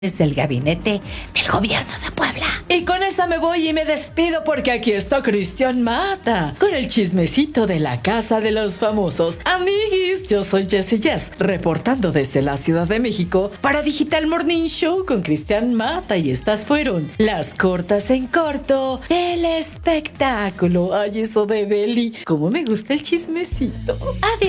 desde el gabinete del gobierno de Puebla. Y con esa me voy y me despido porque aquí está Cristian Mata con el chismecito de la casa de los famosos. Amiguis, yo soy Jessie Jess, reportando desde la Ciudad de México para Digital Morning Show con Cristian Mata, y estas fueron las cortas en corto del espectáculo. Ay, eso de Beli, cómo me gusta el chismecito. Adiós.